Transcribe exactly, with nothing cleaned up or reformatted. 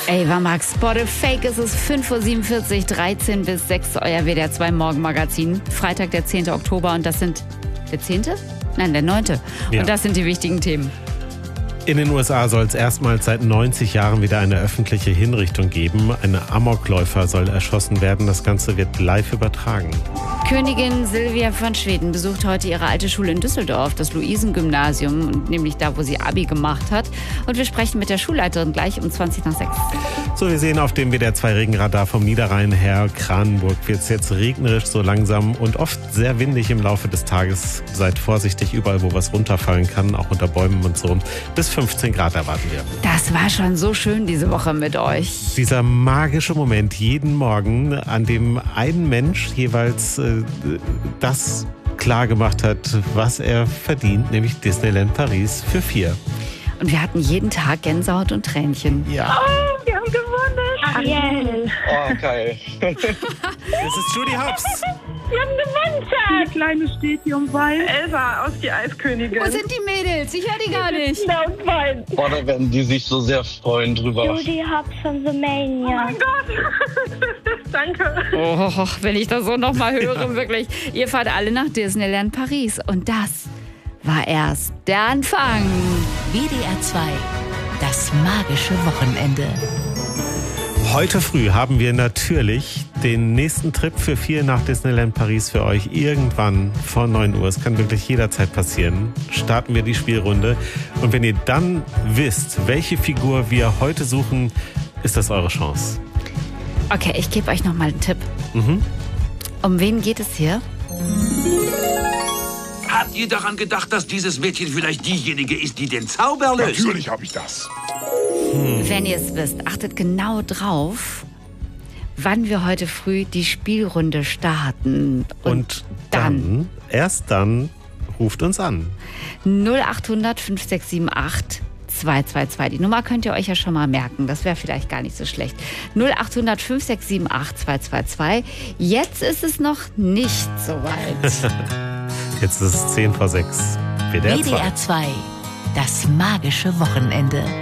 Ava Max, Spot a Fake, es ist fünf Uhr siebenundvierzig, dreizehn bis sechs, euer W D R zwei Morgenmagazin. Freitag, der zehnte Oktober und das sind, der zehnte? Nein, der neunte. Ja. Und das sind die wichtigen Themen. In den U S A soll es erstmals seit neunzig Jahren wieder eine öffentliche Hinrichtung geben. Ein Amokläufer soll erschossen werden. Das Ganze wird live übertragen. Königin Silvia von Schweden besucht heute ihre alte Schule in Düsseldorf, das Luisengymnasium, nämlich da, wo sie Abi gemacht hat. Und wir sprechen mit der Schulleiterin gleich um zwanzig nach sechs. So, wir sehen auf dem W D R zwei Regenradar vom Niederrhein her Kranenburg wird es jetzt regnerisch so langsam und oft sehr windig im Laufe des Tages. Seid vorsichtig überall, wo was runterfallen kann, auch unter Bäumen und so. Bis fünfzehn Grad erwarten wir. Das war schon so schön diese Woche mit euch. Dieser magische Moment jeden Morgen, an dem ein Mensch jeweils äh, das klar gemacht hat, was er verdient, nämlich Disneyland Paris für vier. Und wir hatten jeden Tag Gänsehaut und Tränchen. Ja. Oh, wir haben gewonnen. Ariel. Oh, geil. Das ist Judy Hopps. Wir haben gewonnen, Schatz. Die Kleine steht hier und weint. Elsa aus die Eiskönigin. Wo sind die Mädels? Ich höre die gar nicht. Da und weint. Boah, da werden die sich so sehr freuen drüber. Judy Hopps von The Oh Mania. mein Gott. Danke. Oh, wenn ich das so nochmal höre, wirklich. Ihr fahrt alle nach Disneyland Paris. Und das war erst der Anfang. W D R zwei, das magische Wochenende. Heute früh haben wir natürlich den nächsten Trip für vier nach Disneyland Paris für euch. Irgendwann vor neun Uhr. Es kann wirklich jederzeit passieren. Starten wir die Spielrunde. Und wenn ihr dann wisst, welche Figur wir heute suchen, ist das eure Chance. Okay, ich gebe euch nochmal einen Tipp. Mhm. Um wen geht es hier? Habt ihr daran gedacht, dass dieses Mädchen vielleicht diejenige ist, die den Zauber löst? Natürlich habe ich das. Wenn ihr es wisst, achtet genau drauf, wann wir heute früh die Spielrunde starten. Und, Und dann, erst dann, ruft uns an. null achthundert fünf sechs sieben acht zwei zwei zwei. Die Nummer könnt ihr euch ja schon mal merken. Das wäre vielleicht gar nicht so schlecht. null achthundert fünf sechs sieben acht zwei zwei zwei. Jetzt ist es noch nicht so weit. Jetzt ist es zehn vor sechs. W D R W D R zwei, das magische Wochenende.